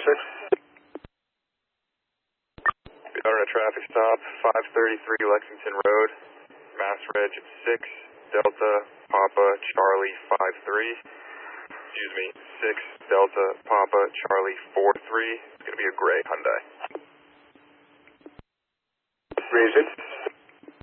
We are on a traffic stop, 533 Lexington Road, Mass Reg 6, Delta Papa Charlie 53. Excuse me, 6 Delta Papa Charlie 43. It's going to be a gray Hyundai. Raise it.